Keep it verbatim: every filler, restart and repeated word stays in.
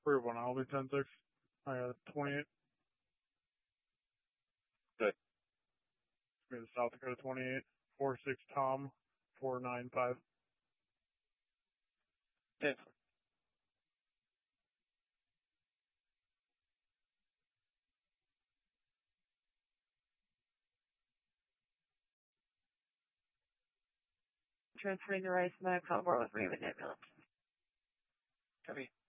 Approve one. I'll be ten six. I got twenty-eight. Good. It's me, the South Dakota twenty-eight. four six Tom. four nine five. ten. Transferring the rice back on board with Raven ambulance. Copy.